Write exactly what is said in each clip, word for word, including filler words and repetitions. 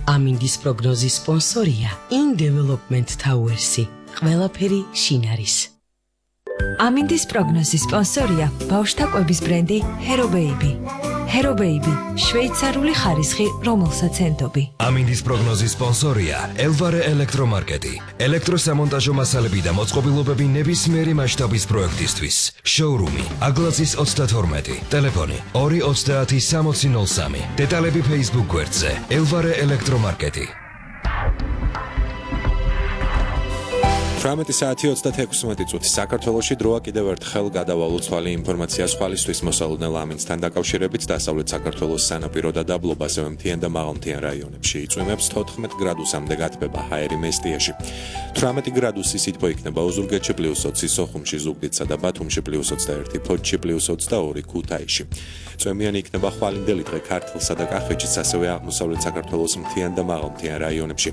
ამინდის პროგნოზის სპონსორია In Development Towers-ი. ყველაფერი შინ არის. ამინდის პროგნოზის სპონსორია ბავშვთა კვების ბრენდი Hero Baby. Hero Baby, შვეიცარიული ხარისხი, რომელსაც ენდობი. ამინდის პროგნოზის სპონსორია Elvare ელექტრომარკეტი. ელექტროსამონტაჟო მასალები და მოწყობილობები ნებისმიერი მასშტაბის პროექტისთვის. შოურუმი აგლაზის ოცდათორმეტი, ტელეფონი ორი ოცდაათი სამოცი ნოლ სამი. დეტალები Facebook გვერდზე Elvare ელექტრომარკეტი. თვრამეტი საათი ოცდაექვსი წუთი საქართველოში დროა კიდევ ერთხელ გადავალოთ თვალი ინფორმაცია სხვალისთვის მოსალოდნელ ამინდთან დაკავშირებით დასავლეთ საქართველოს სანაპირო და დაბლობას მთიან და მაღალმთიან რაიონებში იწვიმებს თოთხმეტ გრადუსამდე გათბება ჰაერი მესტიაში. თვრამეტი გრადუსი სითბო იქნება ოზურგეთში პლუს ოცი, სოხუმში, ზუგდიდსა და ბათუმში პლუს ოცდაერთი, ფოთში პლუს ოცდაორი, ქუთაისში. წვიმიანი იქნება ხვალინდელი დღე ქართლსა და კახეთშიც, ასევე აღმოსავლეთ საქართველოს მთიან და მაღალმთიან რაიონებში.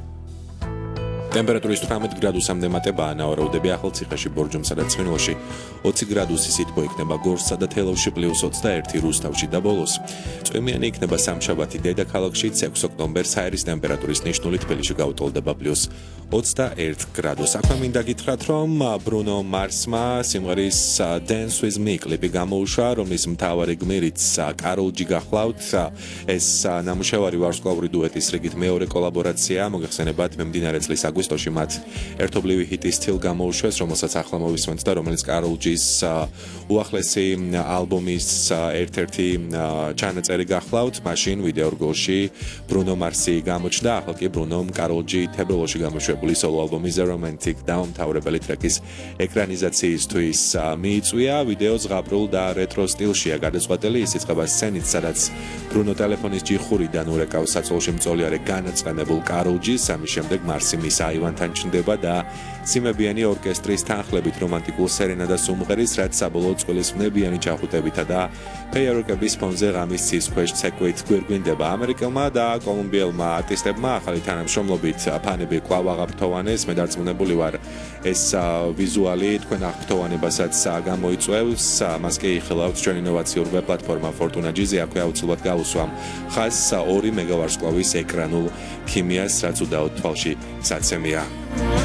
ტემპერატურის თვრამეტ გრადუსამდე მატებაა ნავარაუდები ახალციხეში, ბორჯომსა და ცხინვალში, ოცი გრადუსი სითბო იქნება გორსსა და თელავში პლუს ოცდაერთი, რუსთავში და ბოლოს. წვიმიანი იქნება სამშაბათი დედაქალაქში, ექვსი ოქტომბერს ჰაერის ტემპერატურის ნიშნული თბილისში გაუტოლდება პლუს ოცდაერთ გრადუსს. აქვე მინდა გითხრათ, რომ ბრუნო მარსმა სიმღერის Dance with Me კლიპი გამოუშვა, რომლის მთავარი გმირიც კაროლ ჯი გახლავთ. ეს ნამუშევარი ვარსკვლავური დუეტის რიგით მეორე კოლაბორაცია, მოგეხსენებათ მიმდინარე წლის აგვისტოში მათ ერთობლივი ჰიტი Still გამოუშვეს, რომელსაც ახლა მოვისმენთ და რომელიც კაროლ ჯის უახლესი ალბომის ერთ-ერთი ჩანაწერი გახლავთ. მაშინ ვიდეო რგოლში ბრუნო მარსი გამოჩნდა, ახლა კი ბრუნომ კაროლ ჯი თებერვალში გამოშვებული სოლო ალბომის The Romantic დაუმთავრებელი ტრეკის ეკრანიზაციისთვის მიიწვია. ვიდეო ზღაპრულ და რეტრო სტილშია გადაწყვეტილი, ის იწყება სცენით, სადაც ბრუნო ტელეფონის ჯიხურიდან ურეკავს საწოლში მწოლიარე განაწყენებულ კაროლ ჯის, ამის შემდეგ მარსი მის აივანთან ჩნდება და სიმებიანი ორკესტრის თანხლებით რომანტიკულ სერენადას უმღერის, რაც საბოლოოდ წყვილის ვნებიანი ჩახუტებითა და ფეიერვერკების ფონზე ღამის ცის ქვეშ ცეკვით გვირგვინდება. ამერიკელმა და კოლუმბიელმა არტისტებმა ახალი თანამშრომლობით ფანები კვლავ აღაფრთოვანეს. მე დარწმუნებული ვარ, ეს ვიზუალი თქვენ აღფრთოვანებასაც გამოიწვევს. მას კი იხილავთ ჩვენ ინოვაციურ პლატფორმა Fortuna Jizzy, აქვე აუცილებლად გავუსვამ ხაზს ორი მეგავარსკვლავის ეკრანულ ქიმიას, რაც უდაოდ თვალში საცემია.